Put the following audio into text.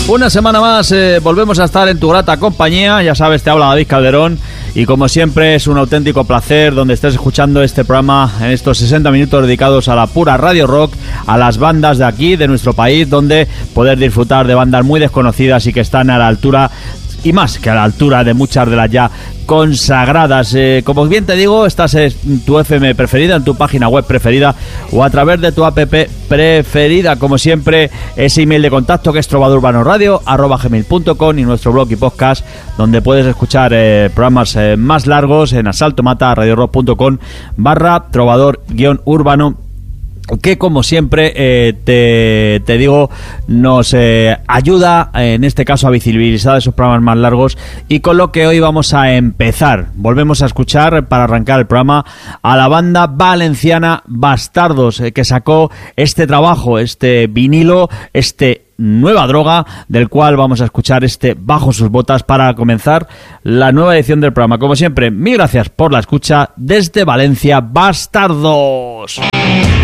Una semana más volvemos a estar en tu grata compañía. Ya sabes, te habla David Calderón y como siempre es un auténtico placer donde estés escuchando este programa en estos 60 minutos dedicados a la pura radio rock, a las bandas de aquí, de nuestro país, donde poder disfrutar de bandas muy desconocidas y que están a la altura, y más que a la altura, de muchas de las ya consagradas. Como bien te digo, estás en tu FM preferida, en tu página web preferida o a través de tu app preferida. Como siempre, ese email de contacto que es trovadorurbanoradio@gmail.com y nuestro blog y podcast donde puedes escuchar programas más largos en asaltomata.radiorock.com/trovador-urbano, que como siempre te digo nos ayuda en este caso a visibilizar esos programas más largos, y con lo que hoy vamos a empezar. Volvemos a escuchar para arrancar el programa a la banda valenciana Bastardos, que sacó este trabajo, este vinilo, Nueva Droga, del cual vamos a escuchar Bajo sus botas para comenzar la nueva edición del programa. Como siempre, mil gracias por la escucha desde Valencia, Bastardos.